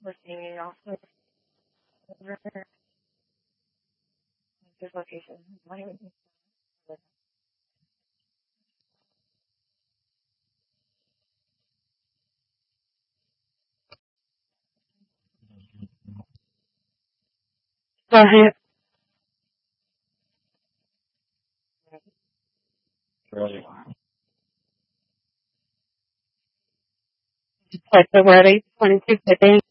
We're seeing also this location. Why would you- Go ahead. Really? February 2250.